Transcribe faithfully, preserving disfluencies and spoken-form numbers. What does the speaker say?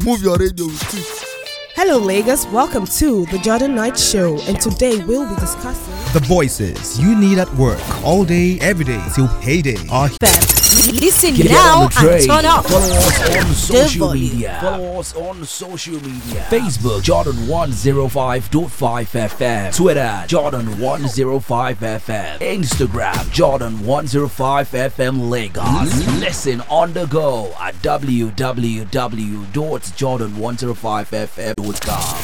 Move your radio with it. Hello Lagos, welcome to the Jordan Knight Show, and today we'll be discussing the voices you need at work all day, every day till payday are that. Listen Get now on the and turn up. Follow us on social volume. media. Follow us on social media. Facebook Jordan one oh five point five F M. Twitter Jordan one oh five F M. Instagram Jordan one oh five F M Lagos. Listen on the go at w w w dot jordan one oh five f m dot com.